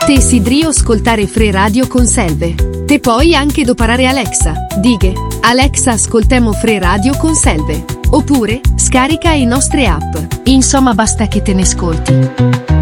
Te sidrio ascoltare Fre Radio con Selve. Te poi anche doparare Alexa. Dighe, Alexa ascoltemo Fre Radio con Selve. Oppure, scarica i nostre app. Insomma basta che te ne ascolti.